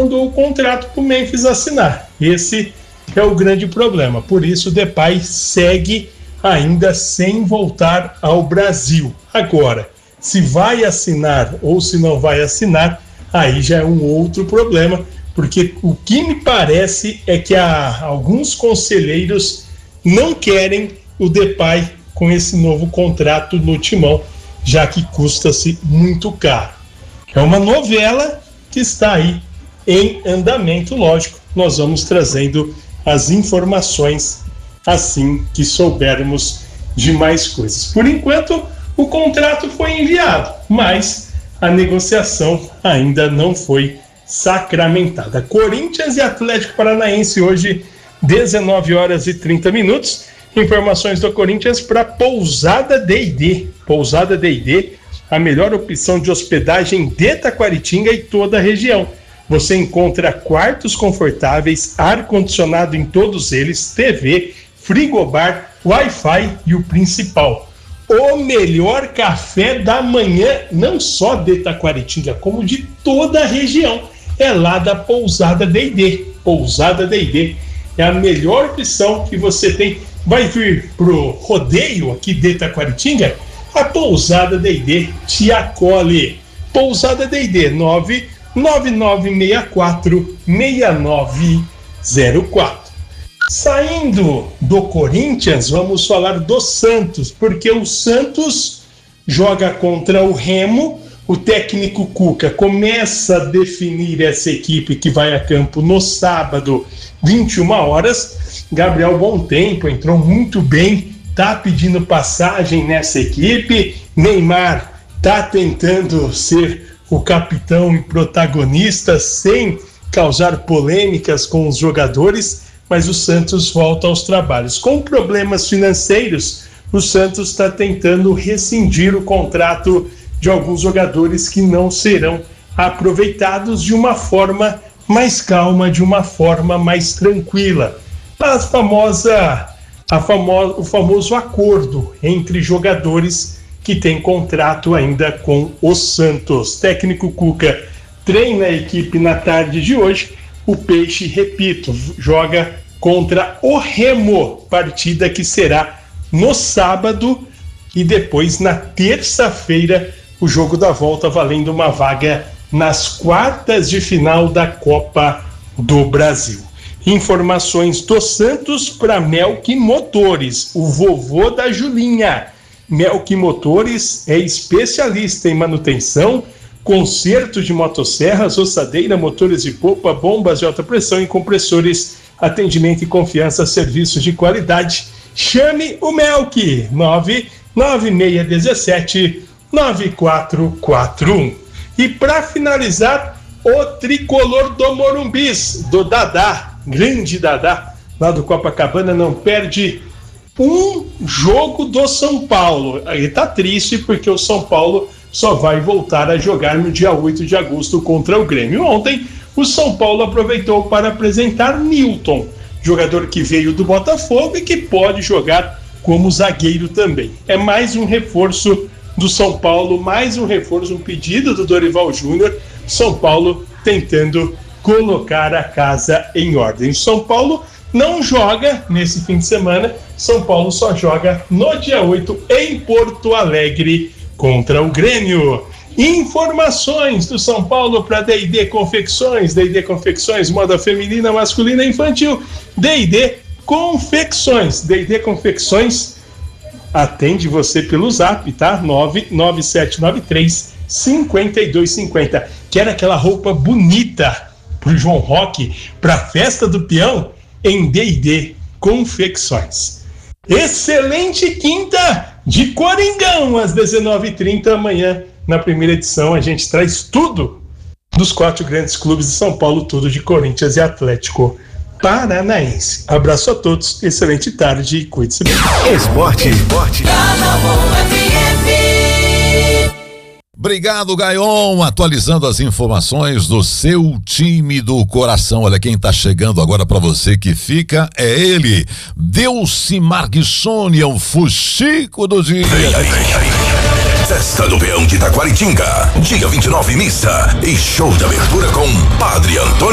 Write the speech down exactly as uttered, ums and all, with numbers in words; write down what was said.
mandou o contrato para o Memphis assinar. Esse é o grande problema. Por isso o Depay segue ainda sem voltar ao Brasil. Agora, se vai assinar ou se não vai assinar, aí já é um outro problema, porque o que me parece é que há alguns conselheiros não querem o Depay com esse novo contrato no Timão, já que custa-se muito caro. É uma novela que está aí em andamento, lógico. Nós vamos trazendo as informações assim que soubermos de mais coisas. Por enquanto, o contrato foi enviado, mas a negociação ainda não foi sacramentada. Corinthians e Atlético Paranaense hoje, dezenove horas e trinta minutos. Informações do Corinthians para Pousada D e D. Pousada D e D, a melhor opção de hospedagem de Taquaritinga e toda a região. Você encontra quartos confortáveis, ar-condicionado em todos eles, T V, frigobar, Wi-Fi e o principal, o melhor café da manhã, não só de Taquaritinga, como de toda a região. É lá da Pousada D e D. Pousada D e D é a melhor opção que você tem. Vai vir pro rodeio aqui de Taquaritinga? A Pousada D e D te acolhe. Pousada D e D, nove nove nove seis quatro seis nove zero quatro. Saindo do Corinthians, vamos falar do Santos, porque o Santos joga contra o Remo. O técnico Cuca começa a definir essa equipe que vai a campo no sábado, vinte e uma horas. Gabriel Bontempo entrou muito bem, tá pedindo passagem nessa equipe. Neymar tá tentando ser o capitão e protagonista sem causar polêmicas com os jogadores, mas o Santos volta aos trabalhos. Com problemas financeiros, o Santos está tentando rescindir o contrato de alguns jogadores que não serão aproveitados de uma forma mais calma, de uma forma mais tranquila. A famosa, a famo, o famoso acordo entre jogadores que tem contrato ainda com o Santos. Técnico Cuca treina a equipe na tarde de hoje. O Peixe, repito, joga contra o Remo, partida que será no sábado, e depois na terça-feira o jogo da volta valendo uma vaga nas quartas de final da Copa do Brasil. Informações do Santos para Melk Motores, o vovô da Julinha. Melk Motores é especialista em manutenção, conserto de motosserras, ossadeira, motores de polpa, bombas de alta pressão e compressores, atendimento e confiança, serviços de qualidade. Chame o Melk, nove nove seis um sete nove quatro quatro um. E para finalizar, o tricolor do Morumbis, do Dadá, grande Dadá, lá do Copacabana, não perde um jogo do São Paulo. Ele tá triste porque o São Paulo só vai voltar a jogar no dia oito de agosto contra o Grêmio. Ontem, o São Paulo aproveitou para apresentar Newton, jogador que veio do Botafogo e que pode jogar como zagueiro também. É mais um reforço do São Paulo, mais um reforço, um pedido do Dorival Júnior. São Paulo tentando colocar a casa em ordem. São Paulo não joga nesse fim de semana. São Paulo só joga no dia oito em Porto Alegre contra o Grêmio. Informações do São Paulo para D e D Confecções. D e D Confecções, moda feminina, masculina e infantil. D e D Confecções. D e D Confecções atende você pelo zap, tá? nove nove sete nove três cinco dois cinco zero. Quer aquela roupa bonita pro João Roque, pra festa do peão? Em D e D Confecções. Excelente quinta de Coringão, às dezenove e trinta amanhã. Na primeira edição, a gente traz tudo dos quatro grandes clubes de São Paulo, tudo de Corinthians e Atlético Paranaense. Abraço a todos, excelente tarde e cuide-se bem. Esporte, esporte. Obrigado, Gaion, atualizando as informações do seu time do coração. Olha, quem tá chegando agora para você que fica é ele, Delcimar Guissoni, é o fuxico do dia. Festa do Peão de Taquaritinga, dia vinte e nove, missa e show de abertura com Padre Antônio.